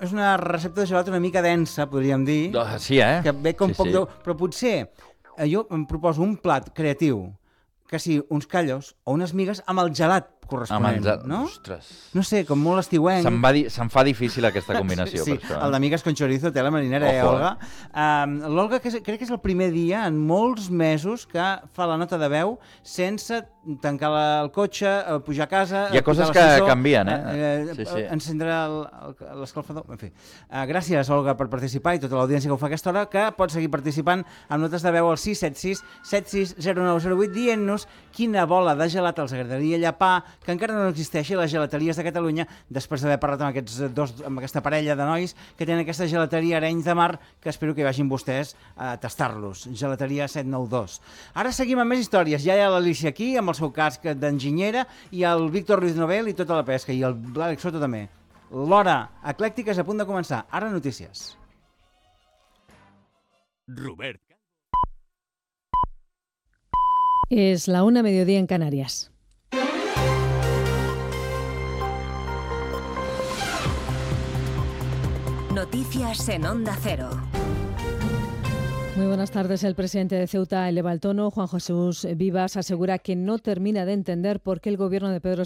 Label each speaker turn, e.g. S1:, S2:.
S1: és una recepta de gelat una mica densa, podríem dir.
S2: Sí,
S1: Que ve com poc d'ou. Però potser jo em proposo un plat creatiu, que sigui uns callos o unes migues amb el gelat corresponent, no?
S2: Ostres.
S1: No sé, com molt estiuenc.
S2: Se'm fa difícil aquesta combinació.
S1: Sí,
S2: per això,
S1: el d'amigues con chorizo, tela marinera, Olga? L'Olga crec que és el primer dia en molts mesos que fa la nota de veu sense tancar el cotxe, pujar a casa...
S2: Hi ha coses que canvien,
S1: encendre l'escalfador... En fi. Gràcies, Olga, per participar i tota l'audiència que ho fa a aquesta hora, que pot seguir participant amb notes de veu al 676 760908 dient-nos quina bola de gelat els agradaria llapar, que encara no existeixi a les gelateries de Catalunya, després d'haver parlat amb aquesta parella de nois que tenen aquesta gelateria Arenys de Mar, que espero que vagin vostès a tastar-los. Gelateria 792. Ara seguim amb més històries. Ja hi ha l'Alicia aquí, amb el seu casc d'enginyera, i el Víctor Ruiz Novel i tota la pesca, i l'Àlex Soto també. L'hora eclèctica és a punt de començar. Ara notícies.
S3: Robert.
S4: Es la 1:00 mediodía en Canarias.
S5: Noticias en Onda Cero.
S4: Muy buenas tardes. El presidente de Ceuta eleva el tono. Juan Jesús Vivas asegura que no termina de entender por qué el gobierno de Pedro